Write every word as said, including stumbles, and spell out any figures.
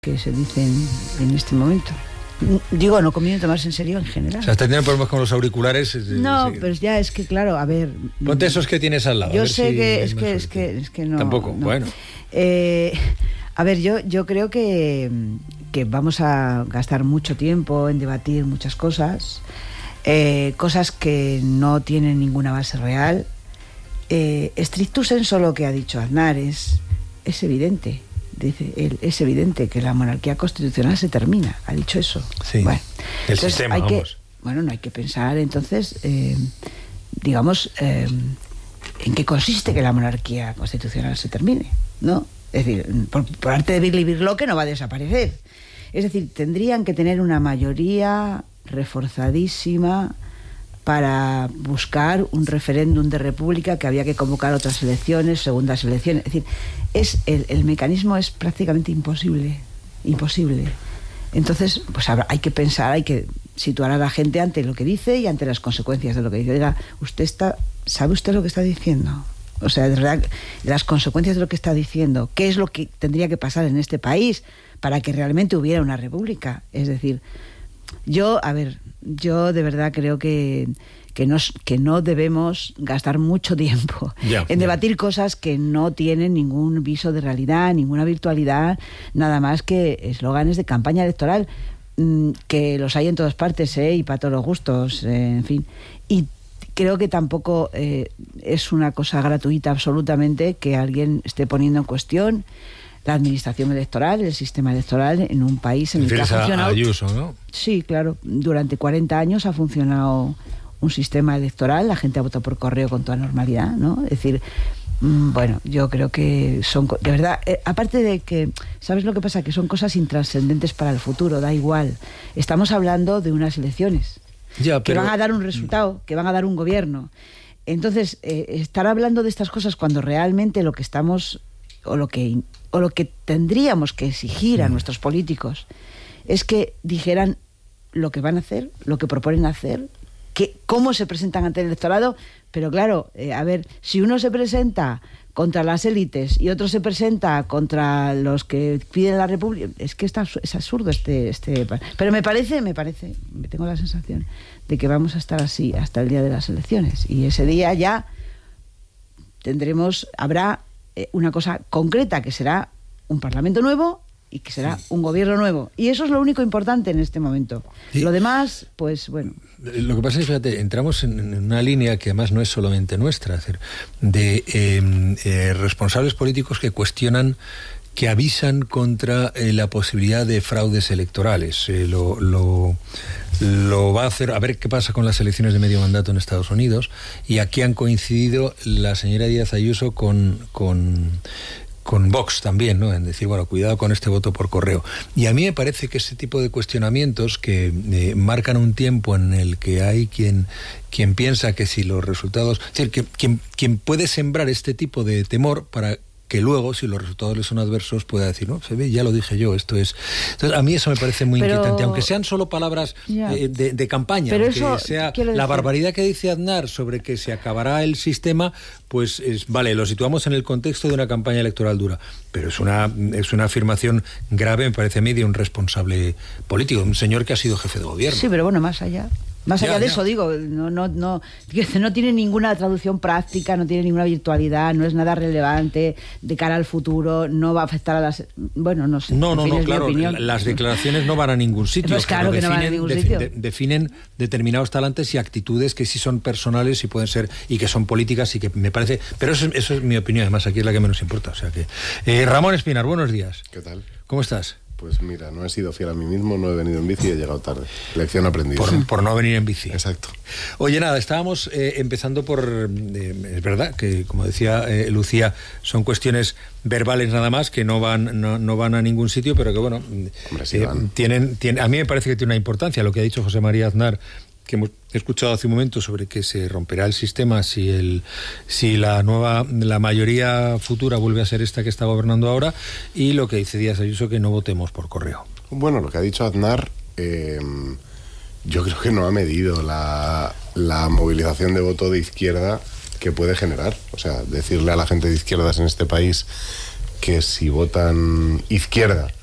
que se dicen en este momento. Digo, no conviene tomarse en serio en general. O sea, ¿estás teniendo problemas con los auriculares? No, sí. Pues ya es que, claro, a ver... Ponte esos que tienes al lado. Yo sé si que, es que, es que es que no... Tampoco, no. bueno. Eh, a ver, yo, yo creo que, que vamos a gastar mucho tiempo en debatir muchas cosas, eh, cosas que no tienen ninguna base real. Eh, stricto sensu lo que ha dicho Aznar es, es evidente. Dice él, es evidente que la monarquía constitucional se termina, ha dicho eso. Sí, bueno, el sistema, hay vamos. que, bueno, no hay que pensar entonces, eh, digamos, eh, en qué consiste que la monarquía constitucional se termine, ¿no? Es decir, por, por arte de Birli-Birlo que no va a desaparecer. Es decir, tendrían que tener una mayoría reforzadísima para buscar un referéndum de república, que había que convocar otras elecciones, segundas elecciones. Es decir, es el, el mecanismo es prácticamente imposible, imposible. Entonces, pues habrá, hay que pensar, hay que situar a la gente ante lo que dice y ante las consecuencias de lo que dice. Oiga, usted está, ¿sabe usted lo que está diciendo? O sea, de verdad, las consecuencias de lo que está diciendo, ¿qué es lo que tendría que pasar en este país para que realmente hubiera una república? Es decir, yo, a ver, yo de verdad creo que, que, no, que no debemos gastar mucho tiempo ya, en ya. debatir cosas que no tienen ningún viso de realidad, ninguna virtualidad, nada más que eslóganes de campaña electoral, mmm, que los hay en todas partes, ¿eh? Y para todos los gustos, eh, en fin. Y creo que tampoco eh, es una cosa gratuita absolutamente que alguien esté poniendo en cuestión la administración electoral, el sistema electoral en un país en el que ha funcionado... a Ayuso, ¿no? Sí, claro. Durante cuarenta años ha funcionado un sistema electoral, la gente ha votado por correo con toda normalidad, ¿no? Es decir, mmm, bueno, yo creo que son... De verdad, eh, aparte de que... ¿Sabes lo que pasa? Que son cosas intrascendentes para el futuro, da igual. Estamos hablando de unas elecciones ya, pero... que van a dar un resultado, que van a dar un gobierno. Entonces, eh, estar hablando de estas cosas cuando realmente lo que estamos... o lo que... o lo que tendríamos que exigir a nuestros políticos es que dijeran lo que van a hacer, lo que proponen hacer, que, cómo se presentan ante el electorado. Pero claro, eh, a ver, si uno se presenta contra las élites y otro se presenta contra los que piden la república, es que está, es absurdo este, este... Pero me parece, me parece, me tengo la sensación de que vamos a estar así hasta el día de las elecciones, y ese día ya tendremos, habrá una cosa concreta, que será un parlamento nuevo y que será sí. un gobierno nuevo, y eso es lo único importante en este momento. Sí. Lo demás, pues bueno. Lo que pasa es, fíjate, entramos en, en una línea que además no es solamente nuestra, es decir, de eh, eh, responsables políticos que cuestionan, que avisan contra eh, la posibilidad de fraudes electorales. Eh, lo, lo, lo va a hacer, a ver qué pasa con las elecciones de medio mandato en Estados Unidos, y aquí han coincidido la señora Díaz Ayuso con... con con Vox también, ¿no? En decir, bueno, cuidado con este voto por correo. Y a mí me parece que ese tipo de cuestionamientos que eh, marcan un tiempo en el que hay quien, quien piensa que si los resultados... Es decir, que, quien, quien puede sembrar este tipo de temor para que luego, si los resultados le son adversos, pueda decir, no, se ve, ya lo dije yo, esto es... Entonces, a mí eso me parece muy Pero... inquietante, aunque sean solo palabras eh, de, de campaña, Pero aunque eso, sea la barbaridad que dice Aznar sobre que se acabará el sistema, pues es, vale, lo situamos en el contexto de una campaña electoral dura, pero es una, es una afirmación grave, me parece a mí, de un responsable político, un señor que ha sido jefe de gobierno. Sí, pero bueno, más allá... Más allá ya, de ya. eso, digo, no, no, no, no tiene ninguna traducción práctica, no tiene ninguna virtualidad, no es nada relevante de cara al futuro, no va a afectar a las... Bueno, no sé. No, no, en fin, no, es claro, mi opinión. las declaraciones no van a ningún sitio. Pues claro que definen, no van a ningún de, sitio. De, definen determinados talantes y actitudes que sí son personales y pueden ser, y que son políticas, y que me parece... Pero eso, eso es mi opinión, además aquí es la que menos importa. O sea que eh, Ramón Espinar, buenos días. ¿Qué tal? ¿Cómo estás? Pues mira, no he sido fiel a mí mismo, no he venido en bici y he llegado tarde. Lección aprendida. Por, por no venir en bici. Exacto. Oye, nada, estábamos eh, empezando por... Eh, es verdad que, como decía eh, Lucía, son cuestiones verbales nada más, que no van no, no van a ningún sitio, pero que bueno, Hombre, sí eh, van. tienen, tienen... A mí me parece que tiene una importancia lo que ha dicho José María Aznar, que hemos escuchado hace un momento, sobre que se romperá el sistema si el si la nueva la mayoría futura vuelve a ser esta que está gobernando ahora, y lo que dice Díaz Ayuso, que no votemos por correo. Bueno, lo que ha dicho Aznar, eh, yo creo que no ha medido la, la movilización de voto de izquierda que puede generar. O sea, decirle a la gente de izquierdas en este país que si votan izquierda